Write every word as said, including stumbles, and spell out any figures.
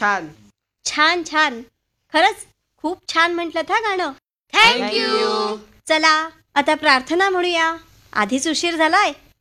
छान छान छान. खरंच खूप छान म्हटलं था गाणं. थँक्यू. चला आता प्रार्थना म्हणूया. आधीच उशीर झालाय.